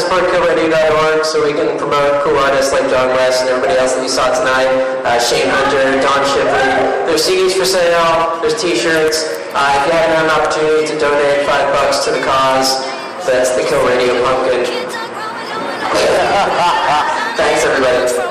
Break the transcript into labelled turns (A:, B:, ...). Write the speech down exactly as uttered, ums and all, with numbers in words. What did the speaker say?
A: support kill radio dot org so we can promote cool artists like John West and everybody else that you saw tonight. Uh, Shane Hunter, Don Shipley. There's C Ds for sale. There's T-shirts. Uh, if you haven't had an opportunity to donate five bucks to the cause, that's the Kill Radio Pumpkin. Thanks, everybody.